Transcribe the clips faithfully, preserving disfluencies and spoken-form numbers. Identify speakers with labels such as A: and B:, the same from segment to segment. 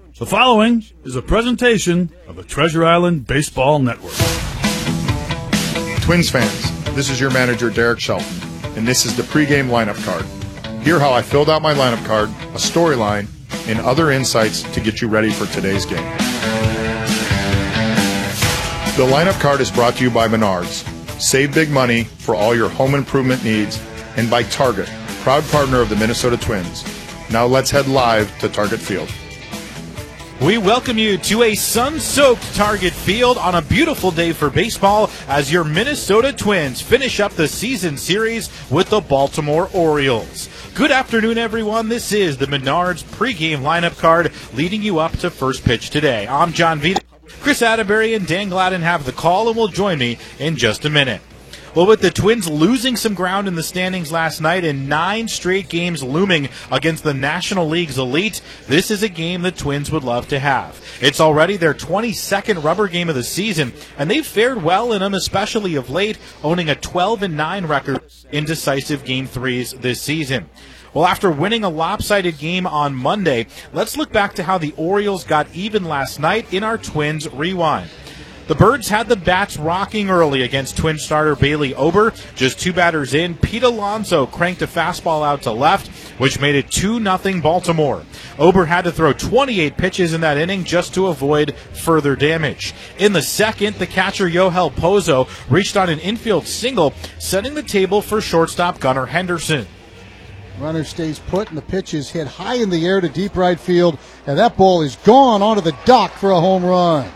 A: The following is a presentation of the Treasure Island Baseball Network.
B: Twins fans, this is your manager, Derek Shelton, and this is the pregame lineup card. Hear how I filled out my lineup card, a storyline, and other insights to get you ready for today's game. The lineup card is brought to you by Menards. Save big money for all your home improvement needs, and by Target, proud partner of the Minnesota Twins. Now let's head live to Target Field.
C: We welcome you to a sun-soaked Target Field on a beautiful day for baseball as your Minnesota Twins finish up the season series with the Baltimore Orioles. Good afternoon, everyone. This is the Menards pregame lineup card leading you up to first pitch today. I'm John Vita. Chris Atterbury and Dan Gladden have the call and will join me in just a minute. Well, with the Twins losing some ground in the standings last night and nine straight games looming against the National League's elite, this is a game the Twins would love to have. It's already their twenty-second rubber game of the season, and they've fared well in them, especially of late, owning a twelve and nine record in decisive game threes this season. Well, after winning a lopsided game on Monday, let's look back to how the Orioles got even last night in our Twins Rewind. The Birds had the bats rocking early against Twin starter Bailey Ober. Just two batters in, Pete Alonso cranked a fastball out to left, which made it two nothing Baltimore. Ober had to throw twenty-eight pitches in that inning just to avoid further damage. In the second, the catcher Yohel Pozo reached on an infield single, setting the table for shortstop Gunnar Henderson.
D: Runner stays put, and the pitch is hit high in the air to deep right field, and that ball is gone onto the dock for a home run.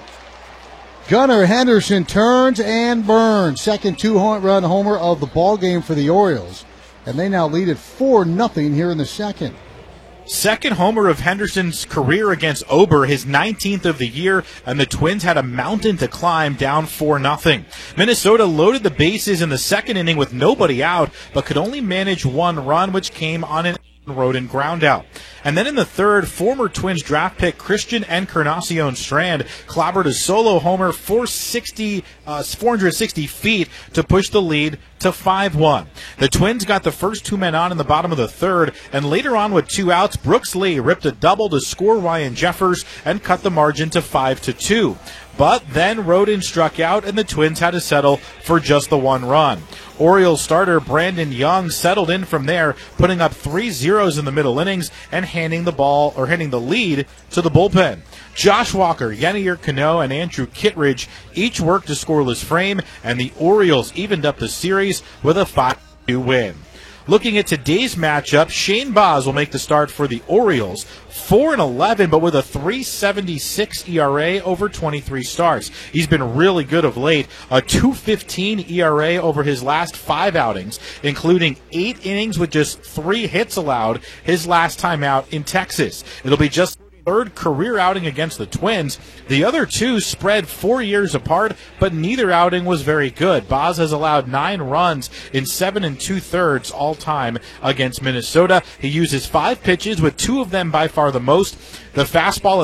D: Gunnar Henderson turns and burns. Second two-run homer of the ball game for the Orioles, and they now lead at four nothing here in the second.
C: Second homer of Henderson's career against Ober, his nineteenth of the year, and the Twins had a mountain to climb, down four nothing. Minnesota loaded the bases in the second inning with nobody out, but could only manage one run, which came on an Roden ground out. And then in the third, former Twins draft pick Christian Encarnacion Strand clobbered a solo homer four sixty, uh, four hundred sixty feet to push the lead to five one. The Twins got the first two men on in the bottom of the third, and later on with two outs, Brooks Lee ripped a double to score Ryan Jeffers and cut the margin to five to two. But then Roden struck out, and the Twins had to settle for just the one run. Orioles starter Brandon Young settled in from there, putting up three zeros in the middle innings and handing the ball or handing the lead to the bullpen. Josh Walker, Yenier Cano, and Andrew Kittredge each worked a scoreless frame, and the Orioles evened up the series with a five two win. Looking at today's matchup, Shane Baz will make the start for the Orioles, four and eleven, but with a three seventy-six E R A over twenty-three starts. He's been really good of late, a two fifteen E R A over his last five outings, including eight innings with just three hits allowed his last time out in Texas. It'll be just third career outing against the Twins. The other two spread four years apart, but neither outing was very good. Baz has allowed nine runs in seven and two-thirds all-time against Minnesota. He uses five pitches, with two of them by far the most. The fastball